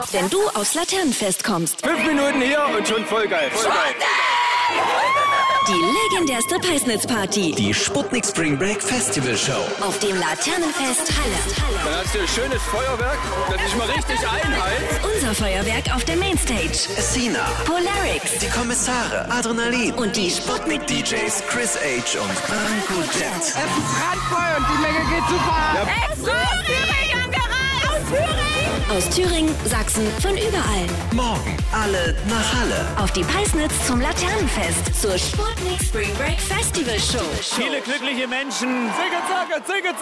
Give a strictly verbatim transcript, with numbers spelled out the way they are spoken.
wenn du aufs Laternenfest kommst. Fünf Minuten hier und schon voll geil. Voll geil. Die legendärste Peisnitz-Party. Die Sputnik Spring Break Festival Show. Auf dem Laternenfest Halle. Dann hast du ein schönes Feuerwerk, das sich mal richtig einheizt. Unser Feuerwerk auf der Mainstage. Sina. Polarix. Die Kommissare. Adrenalin. Und die Sputnik D Js Chris H. und Branko Jet. Es ist randvoll und die Menge geht super. Ja. Extra aus Thüringen angereist. Aus Thüringen. Aus Thüringen, Sachsen, von überall. Morgen alle nach Halle. Auf die Peisnitz zum Laternenfest. Zur Sputnik Spring Break Festival Show. Viele glückliche Menschen. Zicke, zacke, zicke,